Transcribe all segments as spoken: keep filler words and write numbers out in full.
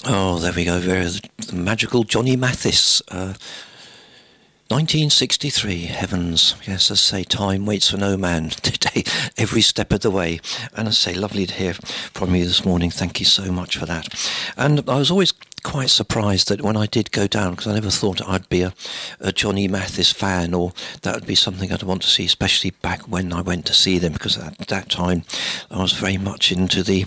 Oh, there we go. There's the magical Johnny Mathis. Uh, nineteen sixty-three, heavens. Yes, as I say, time waits for no man today, every step of the way. And as I say, lovely to hear from you this morning. Thank you so much for that. And I was always quite surprised that when I did go down, because I never thought I'd be a, a Johnny Mathis fan, or that would be something I'd want to see, especially back when I went to see them, because at that time I was very much into the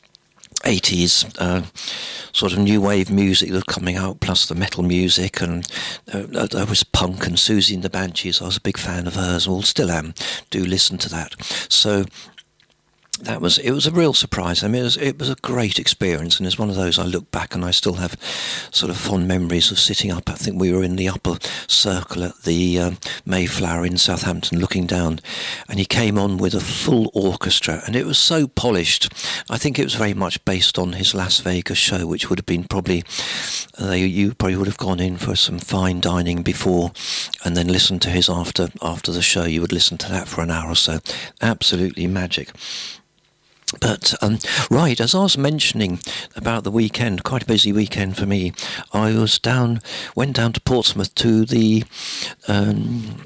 eighties uh, sort of new wave music that was coming out, plus the metal music, and uh, there was punk, and Susie and the Banshees. I was a big fan of hers, or still am. Do listen to that. So that was it was a real surprise. I mean, it was, it was a great experience, and it's one of those I look back and I still have sort of fond memories of sitting up. I think we were in the upper circle at the um, Mayflower in Southampton looking down, and he came on with a full orchestra, and it was so polished. I think it was very much based on his Las Vegas show, which would have been probably uh, you probably would have gone in for some fine dining before and then listened to his after after the show. You would listen to that for an hour or so. Absolutely magic. But, um, right, as I was mentioning about the weekend, quite a busy weekend for me, I was down, went down to Portsmouth to the um,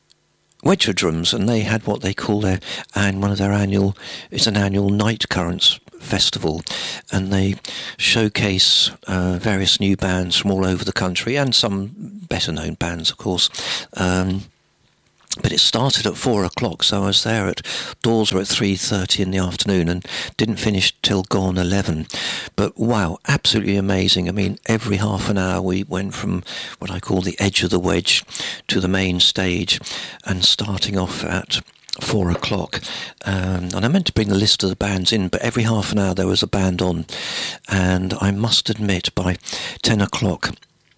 Wedgewood, and they had what they call their, and one of their annual, it's an annual Night Currents festival, and they showcase uh, various new bands from all over the country, and some better known bands, of course. Um, But it started at four o'clock, so I was there at, doors were at three thirty in the afternoon and didn't finish till gone eleven. But wow, absolutely amazing. I mean, every half an hour we went from what I call the edge of the wedge to the main stage, and starting off at four o'clock. Um, and I meant to bring the list of the bands in, but every half an hour there was a band on. And I must admit, by ten o'clock,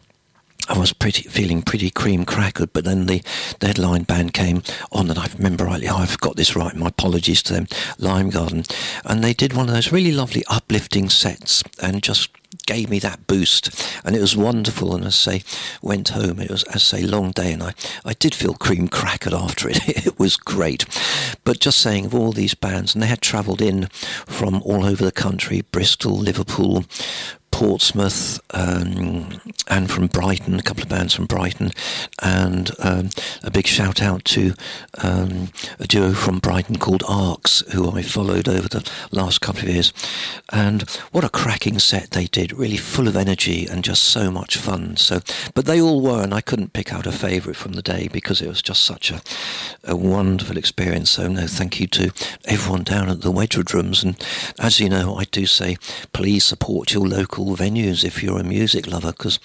I was pretty feeling pretty cream crackered, but then the, the headline band came on, and I remember rightly, oh, I've got this right, my apologies to them, Lime Garden, and they did one of those really lovely uplifting sets and just gave me that boost, and it was wonderful. And as I say, went home, it was, as I say, long day, and I, I did feel cream crackered after it. It was great. But just saying, of all these bands, and they had travelled in from all over the country, Bristol, Liverpool, Portsmouth, um, and from Brighton, a couple of bands from Brighton, and um, a big shout out to um, a duo from Brighton called Arcs, who I followed over the last couple of years. And what a cracking set they did, really full of energy and just so much fun. So, but they all were, and I couldn't pick out a favourite from the day because it was just such a, a wonderful experience. So no, thank you to everyone down at the Wedgewood Rooms. And as you know, I do say, please support your local venues if you're a music lover, because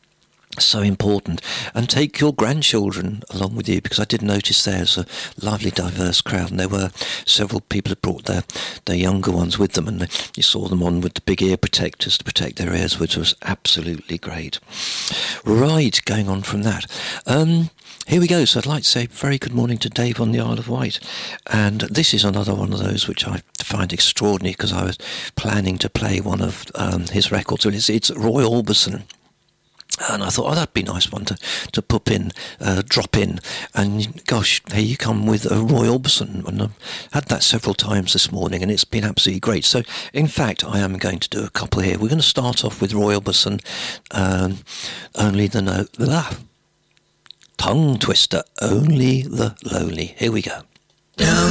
so important, and take your grandchildren along with you, because I did notice there's a lovely diverse crowd, and there were several people that brought their, their younger ones with them, and you saw them on with the big ear protectors to protect their ears, which was absolutely great. Right, going on from that, um, here we go. So I'd like to say very good morning to Dave on the Isle of Wight, and this is another one of those which I find extraordinary, because I was planning to play one of um, his records. It's, it's Roy Orbison. And I thought, oh, that'd be a nice one to, to pop in, uh, drop in. And gosh, here you come with uh, Roy Orbison. And I've had that several times this morning, and it's been absolutely great. So, in fact, I am going to do a couple here. We're going to start off with Roy Orbison, um, Only the No... Ah, tongue twister, Only the Lonely. Here we go. Down